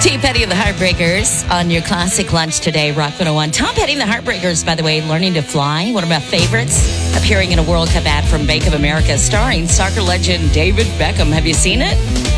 Petty and the Heartbreakers on your classic lunch today, Rock 101. Tom Petty and the Heartbreakers, by the way, learning to fly. One of my favorites. Appearing in a World Cup ad from Bank of America, starring soccer legend David Beckham. Have you seen it?